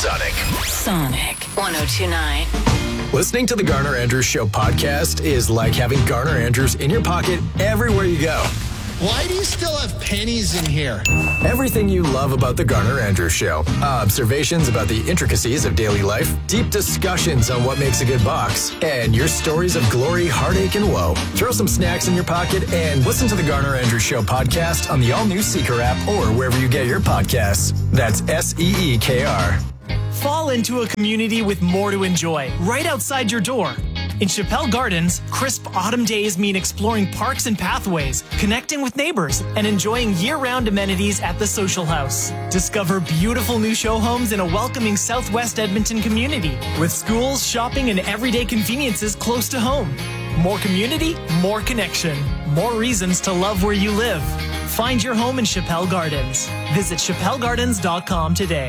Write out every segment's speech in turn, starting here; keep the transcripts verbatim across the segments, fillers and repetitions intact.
Sonic. Sonic one oh two point nine. Listening to the Garner Andrews Show podcast is like having Garner Andrews in your pocket everywhere you go. Why do you still have pennies in here? Everything you love about the Garner Andrews Show. Observations about the intricacies of daily life, deep discussions on what makes a good box, and your stories of glory, heartache, and woe. Throw some snacks in your pocket and listen to the Garner Andrews Show podcast on the all-new Seeker app or wherever you get your podcasts. That's S E E K R. Fall into a community with more to enjoy right outside your door. In Chappelle Gardens, crisp autumn days mean exploring parks and pathways, connecting with neighbors, and enjoying year-round amenities at the Social House. Discover beautiful new show homes in a welcoming Southwest Edmonton community, with schools, shopping, and everyday conveniences close to home. More community, more connection, more reasons to love where you live. Find your home in Chappelle Gardens. Visit chappelle gardens dot com today.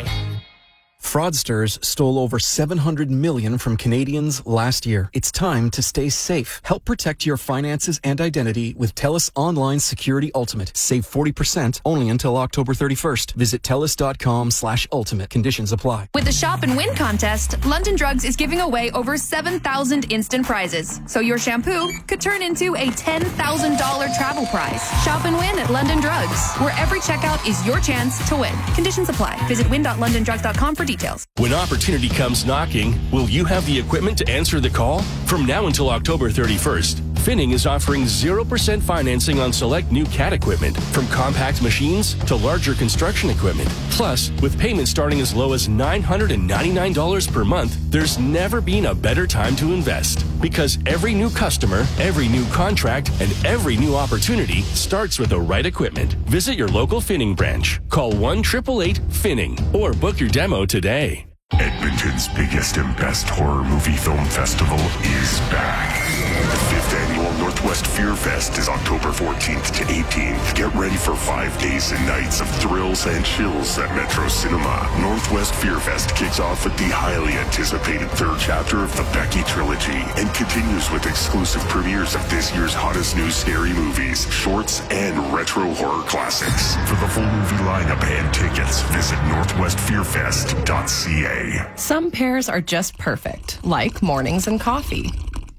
Fraudsters stole over seven hundred million dollars from Canadians last year. It's time to stay safe. Help protect your finances and identity with TELUS Online Security Ultimate. Save forty percent only until October thirty-first. Visit telus.com slash ultimate. Conditions apply. With the Shop and Win contest, London Drugs is giving away over seven thousand instant prizes. So your shampoo could turn into a ten thousand dollars travel prize. Shop and win at London Drugs, where every checkout is your chance to win. Conditions apply. Visit win dot london drugs dot com for details. When opportunity comes knocking, will you have the equipment to answer the call? From now until October thirty-first, Finning is offering zero percent financing on select new C A T equipment, from compact machines to larger construction equipment. Plus, with payments starting as low as nine hundred ninety-nine dollars per month, there's never been a better time to invest. Because every new customer, every new contract, and every new opportunity starts with the right equipment. Visit your local Finning branch. Call one eight eight eight Finning or book your demo today. Edmonton's biggest and best horror movie film festival is back. The fifth annual Northwest Fear Fest is October fourteenth to eighteenth. Get ready for five days and nights of thrills and chills at Metro Cinema. Northwest Fear Fest kicks off with the highly anticipated third chapter of the Becky trilogy and continues with exclusive premieres of this year's hottest new scary movies, shorts, and retro horror classics. For the full movie lineup and tickets, visit northwest fear fest dot c a. Some pairs are just perfect, like mornings and coffee.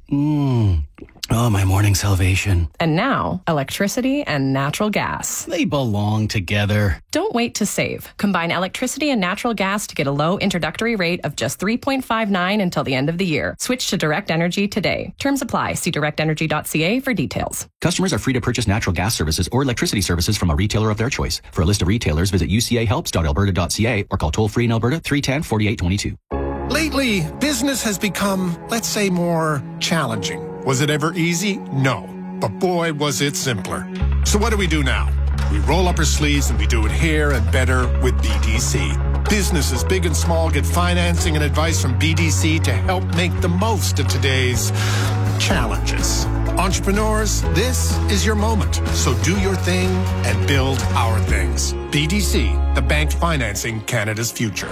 Mmm. Oh, my morning salvation. And now, electricity and natural gas. They belong together. Don't wait to save. Combine electricity and natural gas to get a low introductory rate of just three point five nine until the end of the year. Switch to Direct Energy today. Terms apply. See direct energy dot c a for details. Customers are free to purchase natural gas services or electricity services from a retailer of their choice. For a list of retailers, visit u c a helps dot alberta dot c a or call toll-free in Alberta three one zero, four eight two two. Lately, business has become, let's say, more challenging. Was it ever easy? No. But boy, was it simpler. So what do we do now? We roll up our sleeves and we do it here and better with B D C. Businesses big and small get financing and advice from B D C to help make the most of today's challenges. Entrepreneurs, this is your moment. So do your thing and build our things. B D C, the bank financing Canada's future.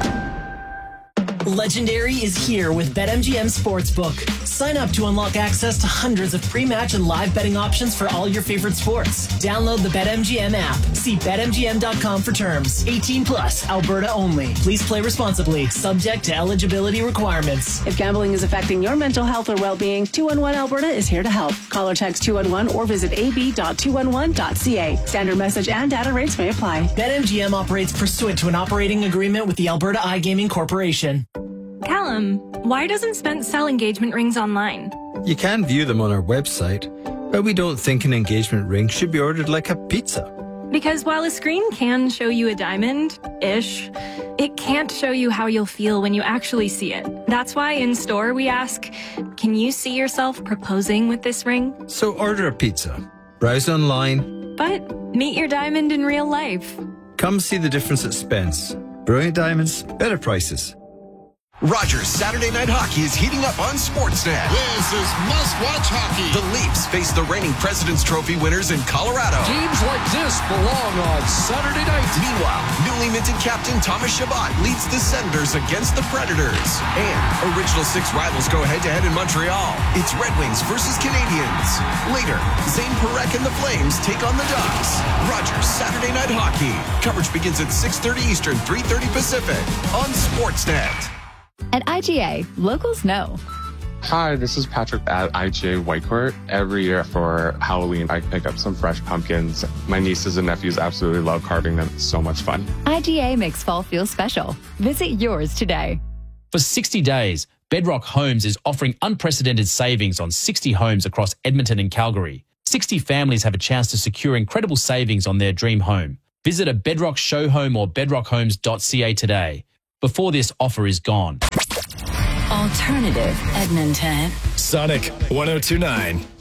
Legendary is here with BetMGM Sportsbook. Sign up to unlock access to hundreds of pre-match and live betting options for all your favorite sports. Download the BetMGM app. See bet M G M dot com for terms. eighteen plus, Alberta only. Please play responsibly. Subject to eligibility requirements. If gambling is affecting your mental health or well-being, two one one Alberta is here to help. Call or text two one one or visit a b dot two one one dot c a. Standard message and data rates may apply. BetMGM operates pursuant to an operating agreement with the Alberta iGaming Corporation. Callum, why doesn't Spence sell engagement rings online? You can view them on our website, but we don't think an engagement ring should be ordered like a pizza. Because while a screen can show you a diamond-ish, it can't show you how you'll feel when you actually see it. That's why in store we ask, can you see yourself proposing with this ring? So order a pizza, browse online, but meet your diamond in real life. Come see the difference at Spence. Brilliant diamonds, better prices. Rogers Saturday Night Hockey is heating up on Sportsnet. This is must-watch hockey. The Leafs face the reigning President's Trophy winners in Colorado. Games like this belong on Saturday night. Meanwhile, newly minted captain Thomas Chabot leads the Senators against the Predators. And original six rivals go head-to-head in Montreal. It's Red Wings versus Canadiens. Later, Zane Parekh and the Flames take on the Ducks. Rogers Saturday Night Hockey. Coverage begins at six thirty Eastern, three thirty Pacific on Sportsnet. At I G A, locals know. Hi, this is Patrick at I G A Whitecourt. Every year for Halloween, I pick up some fresh pumpkins. My nieces and nephews absolutely love carving them. It's so much fun. I G A makes fall feel special. Visit yours today. For sixty days, Bedrock Homes is offering unprecedented savings on sixty homes across Edmonton and Calgary. sixty families have a chance to secure incredible savings on their dream home. Visit a Bedrock show home or bedrock homes dot c a today, before this offer is gone. Alternative Edmonton. Sonic one oh two nine.